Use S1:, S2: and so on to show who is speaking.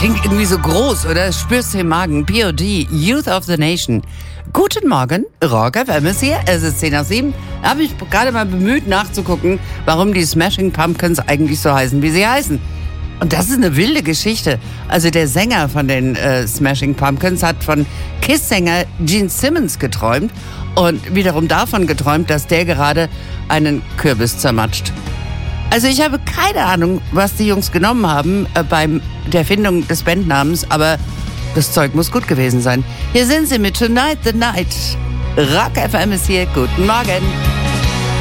S1: Klingt irgendwie so groß, oder? Spürst du im Magen. POD, Youth of the Nation. Guten Morgen, Rock FM ist hier. Es ist 6:10. Habe ich gerade mal bemüht nachzugucken, warum die Smashing Pumpkins eigentlich so heißen, wie sie heißen. Und das ist eine wilde Geschichte. Also der Sänger von den Smashing Pumpkins hat von Kiss-Sänger Gene Simmons geträumt und wiederum davon geträumt, dass der gerade einen Kürbis zermatscht. Also ich habe keine Ahnung, was die Jungs genommen haben bei der Erfindung des Bandnamens, aber das Zeug muss gut gewesen sein. Hier sind sie mit Tonight the Night. Rock FM ist hier. Guten Morgen.